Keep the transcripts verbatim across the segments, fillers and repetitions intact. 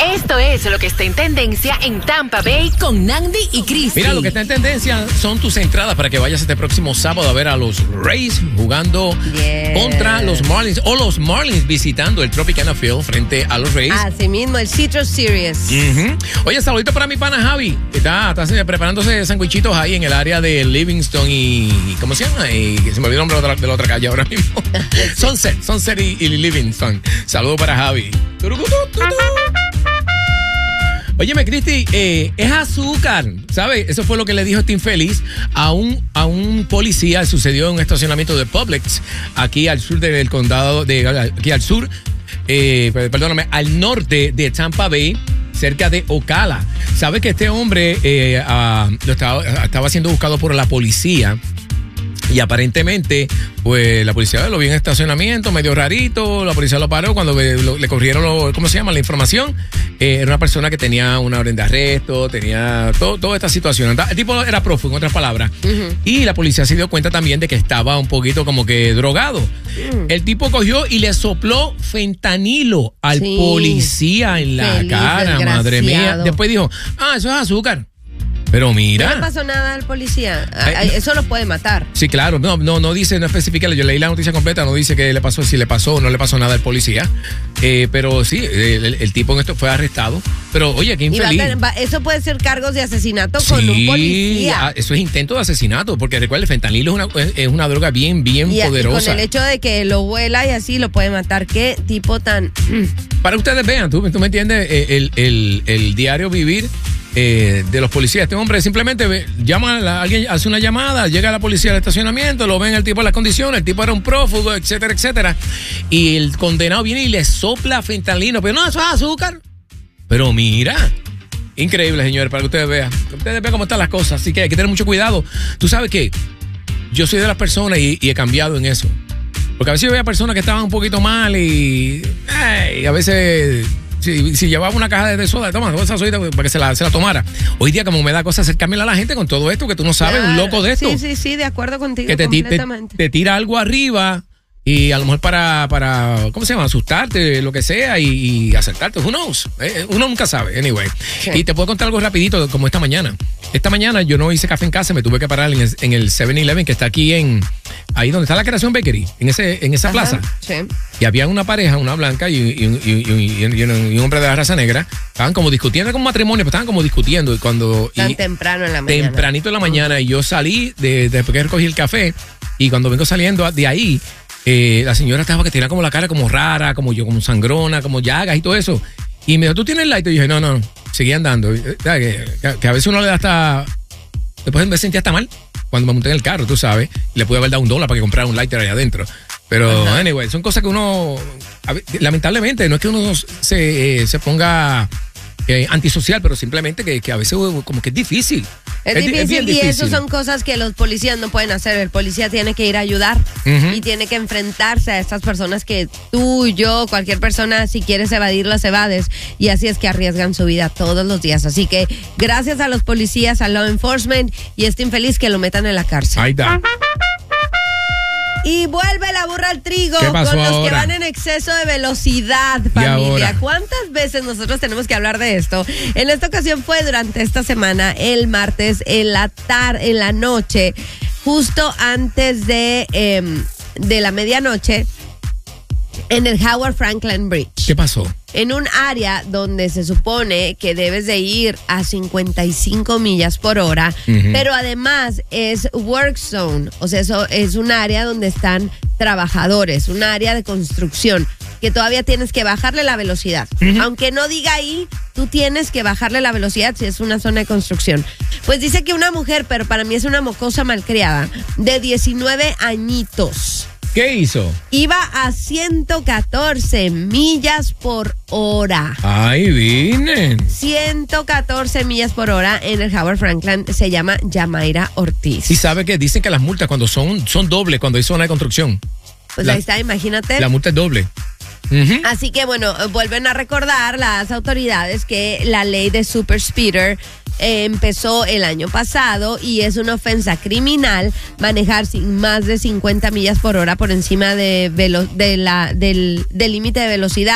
Esto es lo que está en tendencia en Tampa Bay con Nandi y Cristi. Mira, lo que está en tendencia son tus entradas para que vayas este próximo sábado a ver a los Rays jugando yes. contra los Marlins o los Marlins visitando el Tropicana Field frente a los Rays. Así mismo, el Citrus Series. Uh-huh. Oye, saludito para mi pana Javi, que está, está preparándose sandwichitos ahí en el área de Livingston y... ¿Cómo se llama? Y, se me olvidó el nombre de la otra, de la otra calle ahora mismo. Sunset, Sunset y, y Livingston. Saludos para Javi. Óyeme, Cristi, eh, es azúcar, ¿sabes? Eso fue lo que le dijo este infeliz a un, a un policía. Sucedió en un estacionamiento de Publix, aquí al sur del condado, de aquí al sur, eh, perdóname, al norte de Tampa Bay, cerca de Ocala. ¿Sabes que este hombre eh, uh, lo estaba, estaba siendo buscado por la policía? Y aparentemente, pues la policía lo vio en estacionamiento, medio rarito, la policía lo paró cuando lo, le corrieron, lo, ¿cómo se llama? La información. Eh, era una persona que tenía una orden de arresto, tenía todo, toda esta situación. El tipo era prófugo, en otras palabras. Uh-huh. Y la policía se dio cuenta también de que estaba un poquito como que drogado. Uh-huh. El tipo cogió y le sopló fentanilo al sí. policía en la Feliz, cara, madre mía. Después dijo, ah, eso es azúcar. Pero mira. No le pasó nada al policía. Ay, eso lo puede matar. Sí, claro. No, no, no dice, no especifica. Yo leí la noticia completa, no dice que le pasó, si le pasó o no le pasó nada al policía. Eh, pero sí, el, el, el tipo en esto fue arrestado. Pero oye, qué infeliz. Va a tener, va, eso puede ser cargos de asesinato sí, con un policía. Eso es intento de asesinato, porque recuerda, el fentanilo es una, es una droga bien, bien y, poderosa. Y con el hecho de que lo huela y así lo puede matar. ¿Qué tipo tan...? Para ustedes vean, tú, tú me entiendes, el, el, el diario vivir Eh, de los policías. Este hombre simplemente ve, llama a la, alguien, hace una llamada, llega la policía al estacionamiento, lo ven el tipo en las condiciones, el tipo era un prófugo, etcétera, etcétera. Y el condenado viene y le sopla fentanilo, pero no, eso es azúcar. Pero mira, increíble, señores, para que ustedes vean. Que ustedes vean cómo están las cosas. Así que hay que tener mucho cuidado. Tú sabes que yo soy de las personas y, y he cambiado en eso. Porque a veces yo veía personas que estaban un poquito mal y, ay, a veces... Si, si llevaba una caja de soda, toma, esa soda para que se la, se la tomara. Hoy día, como me da cosa acercarme a la gente con todo esto, que tú no sabes, claro, un loco de esto. Sí, sí, sí, de acuerdo contigo que te, completamente. Te, te tira algo arriba y a lo mejor para, para ¿cómo se llama? Asustarte, lo que sea, y, y acertarte. Who knows? Eh, uno nunca sabe, anyway. Sí. Y te puedo contar algo rapidito, como esta mañana. Esta mañana yo no hice café en casa, me tuve que parar en el, en el seven eleven, que está aquí en... Ahí donde está la Creación Bakery, en ese en esa Ajá, plaza. Sí. Y había una pareja, una blanca y, y, y, y, y, y un hombre de la raza negra. Estaban como discutiendo, como matrimonio, pero estaban como discutiendo. Y cuando Tan y, temprano en la mañana. Tempranito en la mañana. Y yo salí de, de después que recogí el café. Y cuando vengo saliendo de ahí, eh, la señora estaba que tenía como la cara como rara, como yo, como sangrona, como llagas y todo eso. Y me dijo, ¿tú tienes light? Y yo dije, no, no, seguí andando. Que, que, que a veces uno le da hasta... Después me sentía hasta mal cuando me monté en el carro, tú sabes, y le pude haber dado un dólar para que comprara un lighter allá adentro. Pero, Ajá. anyway, son cosas que uno, lamentablemente, no es que uno se, eh, se ponga eh, antisocial, pero simplemente que, que a veces como que es difícil. Es, es difícil, es bien y difícil. Eso son cosas que los policías no pueden hacer. El policía tiene que ir a ayudar uh-huh. y tiene que enfrentarse a estas personas que tú, yo, cualquier persona, si quieres evadirlas, evades. Y así es que arriesgan su vida todos los días. Así que gracias a los policías, al law enforcement y este infeliz que lo metan en la cárcel. Ahí está. Y vuelve la burra al trigo con los ahora? que van en exceso de velocidad, familia. ¿Cuántas veces nosotros tenemos que hablar de esto? En esta ocasión fue durante esta semana, el martes, en la tarde, en la noche, justo antes de, eh, de la medianoche, en el Howard Franklin Bridge. ¿Qué pasó? En un área donde se supone que debes de ir a cincuenta y cinco millas por hora, uh-huh. pero además es work zone, o sea, eso es un área donde están trabajadores, un área de construcción, que todavía tienes que bajarle la velocidad. Uh-huh. Aunque no diga ahí, tú tienes que bajarle la velocidad si es una zona de construcción. Pues dice que una mujer, pero para mí es una mocosa malcriada, de diecinueve añitos. ¿Qué hizo? Iba a ciento catorce millas por hora. ¡Ay, vine! ciento catorce millas por hora en el Howard Franklin. Se llama Yamaira Ortiz. ¿Y sabe qué? Dicen que las multas cuando son, son dobles, cuando hay zona de construcción. Pues la, ahí está, imagínate. La multa es doble. Uh-huh. Así que bueno, vuelven a recordar las autoridades que la ley de super speeder eh, empezó el año pasado y es una ofensa criminal manejar sin más de cincuenta millas por hora por encima de velo- de la, del del límite de velocidad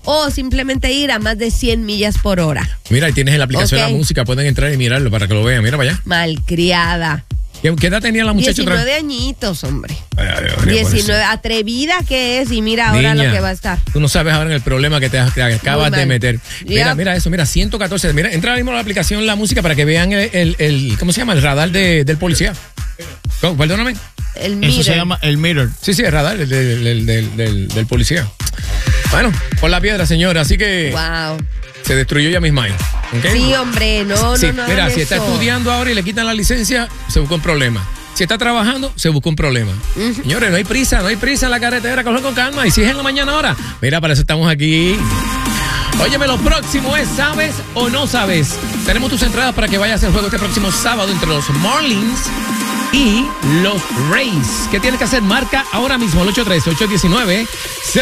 o simplemente ir a más de cien millas por hora. Mira, ahí tienes la aplicación Ok. de la música, pueden entrar y mirarlo para que lo vean. Mira para allá. Malcriada. ¿Qué, qué edad tenía la muchacha otra vez? diecinueve añitos, hombre. Ay, ay, ay, ay, diecinueve, atrevida que es y mira ahora Niña, lo que va a estar. Tú no sabes ahora en el problema que te, te acabas Muy de mal. meter. Mira, Yep. mira eso, mira, ciento catorce. Mira, entra ahora mismo a la aplicación La Música para que vean el, el, el- ¿cómo se llama? El radar de- del policía. ¿Cómo? Perdóname. El Eso se Mirror. llama el mirror. Sí, sí, el radar del, del, del, del- del- del policía. Bueno, por la piedra, señora, así que Wow. se destruyó ya mis mind. ¿ok? Sí, hombre, no, Sí, no, no. mira, hagan si está eso. estudiando ahora y le quitan la licencia, se busca un problema. Si está trabajando, se busca un problema. Señores, no hay prisa, no hay prisa en la carretera, coge con calma. Y si es en la mañana ahora, mira, para eso estamos aquí. Óyeme, lo próximo es ¿sabes o no sabes? Tenemos tus entradas para que vayas al juego este próximo sábado entre los Marlins y los Rays. ¿Qué tienes que hacer? Marca ahora mismo el ocho tres ocho uno nueve